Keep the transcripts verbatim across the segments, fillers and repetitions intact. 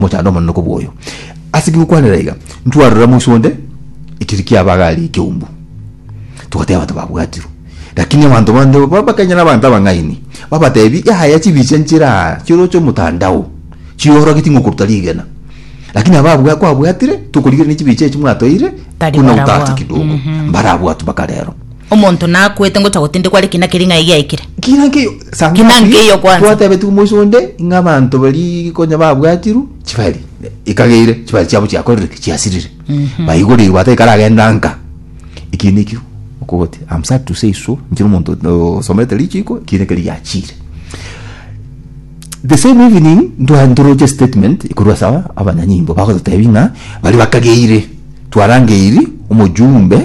muchando manno ko boyo asiki kwanira iga ntwarira musonde itiriki abagali kiumbu tukate abantu babwatiro lakini abantu bande babakanya nabantu abangaini babatebi ya haya chibicenchira chiro cyo mutandao chiyora kitingo kurutaligena lakini ababwa kwa bwatire tukuligire n'ikibice kimwatoire kuna utati kidogo mbarabu atu bakarero omuntu nakwete ngo tagotinde kwali kina kiringa igikire kina kiyo kina ngiyo kwanza twatebe tumusonde ngabantu bali konya babwatiru chifali ikagire chifali cyabo cyakorere cyasirire bayigore bate karagendanka ikinikyo ukote I'm sad to say so njiro umuntu somete lichiko kine kali yachire. The same evening ndo androje statement ikurwa sawa abanyanyimbo bako tebinga bali bakageire twarangeiri umujumbe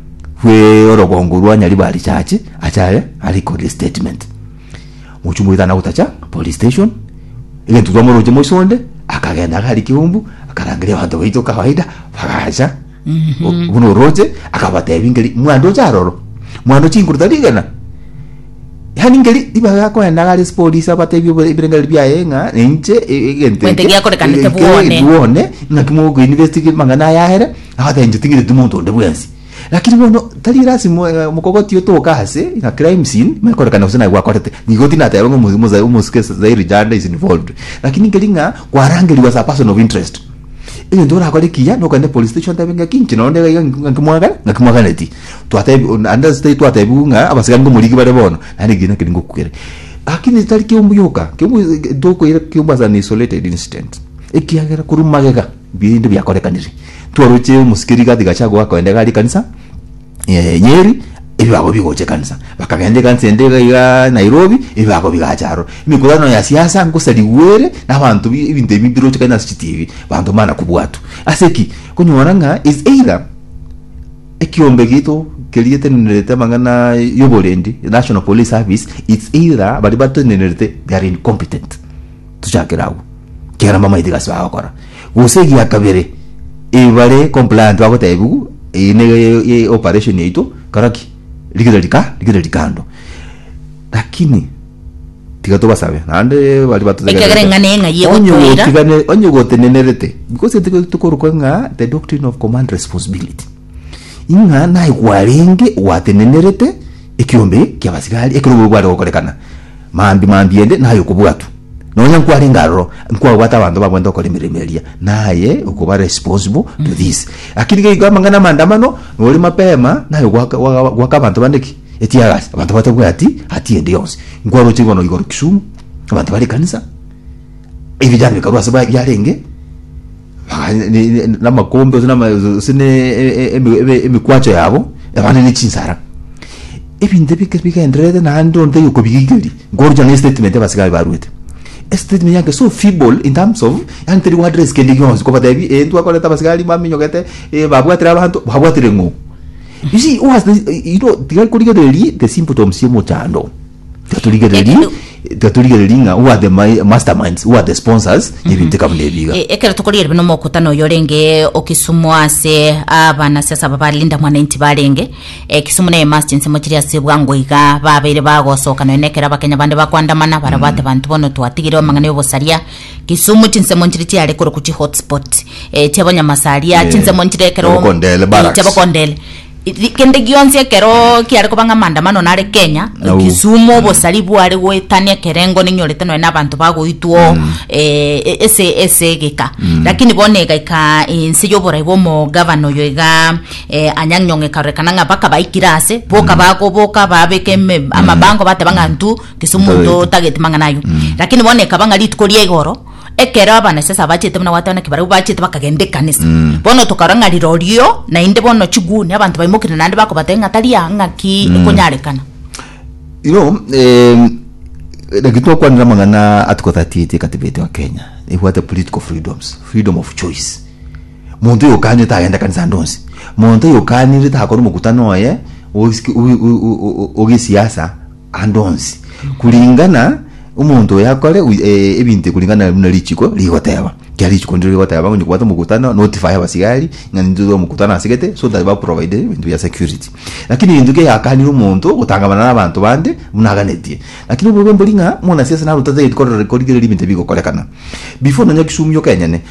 we orogongurwa nyali bali chache achaye aliko the statement muchumbu itana utacha police station ile tuzomoroje musonde akagenda kali kiumbu akarangire abantu baito kawaida bakaja uno roje akabatebingeli mwando charoro mwando chingurutaligana yani ngeli ibaga ko enda gali police abatebi ibirengeli byayenga nje egente wende gyako rekanite buone buone nakimo go investigate mangana yahere akatenje tingire dumuntu ndebwensi lakini bono tali rasimo mukogoti yotoka hase na crime scene mekorekana usina gwa korete nigoti na tayo muzimu za umuske za irijanda is involved lakini ngelinga kwarangeli was a person of interest ile ndora akole kiya no kande police station tabenga kinchi no ndega ngakimwaga ngakimwaga neti twatabi understand twatabi nga abasiganga muliki bare bono nani gina kiringo kukere lakini tali kiumbuyoka kiumbu doko ile kiumba za isolated incident ikiyagera kurumagega bindi byakorekanire twaroche musikiri gati gachago akoende gali kanisa eh Nyeri ibako bigoche kanisa bakagende kanisa endega ya Nairobi ibako bigacharo mikutano ya siasa ngosali were nabantu ibinde mibiro chikana C C T V bantu mana kubwatu aseki kunyora is either ekiombe gito keliete nerete mangana yoborendi National Police Service it's either bali bato nerete they are incompetent tuchakirawo kera mama idigaswa akora usegi akabere ibare compliant wako tebu ine operation yeito karaki ligedalika ligedalika lakini tigato basabe nande bali batu ekagrenga nga yego toira onyo onyo gotenenerete because it to korukanga the doctrine of command responsibility inga na igwarenge watenenerete ekiombe kyabasigali ekirubu bwari okorekana mambi mambi ende nayo kubwatu nonya nkwari ngaro nkwa wata abantu babwenda ko limeremeria naye ukuba responsible mm. to this akiri ke mangana mandamano ngoli mapema nayo gwaka abantu bandeki etiagas abantu batabwe ati ati ende yonse ngwaro chigono igoro Kisumu abantu bali kanisa ebijana bikarwa saba yarenge na makombe na sine emikwacho yabo abana ni chinsara ebinde bikabika endrede na ando nde yuko bigigeli ngoro jana statement basigaye barwete statement yake so feeble in terms of and three address ke ligons ko batabi e tu akoleta basigali mami nyogete e babwatira abantu babwatire ngo you see was the, you know the kuliga de the symptoms yemo chando tuliga de tuliga de linga who are the masterminds who are the sponsors even take up lebiga e ekero tukolire bino mokutano yorenge okisumu ase abana sasa babalinda mwana inti barenge e Kisumu ne emergency mochiria sebwango iga babere bagosoka no nekera bakenya bande bakwandamana barabate bantu bono twatigire mangane yobosaria Kisumu chinse monchiriti ale koro kuchi hotspot e chabanya masaria chinse monchire kero chabakondele kende gionse kero kiare kubanga mandamano nare Kenya no. Kisumu bosalibu ale wetania kerengo ninyorete no nabantu bagoitwo mm. eh ese ese geka mm. lakini bonega ika insiyo boraibo mo governor yoiga eh anyanyonge karekananga baka baikirase boka mm. bako boka babeke mm. amabango bate bangantu Kisumu ndo target manganayo mm. lakini boneka banga litkolie igoro ekera abana sasa bachete muna watana kibara bachete bakagende kanisa mm. bono tokaranga lirorio na inde bono chuguni abantu bayimukira nande bako batenga talia ngaki mm. kunyarekana you know um nagitwa kwa ndamangana article thirty-eight katibete wa Kenya what the political freedoms freedom of choice muntu yokanye taenda kanisa ndonsi muntu yokanye ritakora mukutano ye ogi siasa andonsi kulingana umuntu yakole ebinte kulingana na lichiko ligoteba kiari chikondere gota bango nyukwata mukutano notify abasigari ngani nduzo mukutano asigete so that ba provide into ya security lakini induke yakani rumuntu gutangamana n'abantu bande munaganetiye lakini ubwo mbolinga mona siasa na rutaze itkora record gere limite bigo kolekana before nanya kisumyo kenyane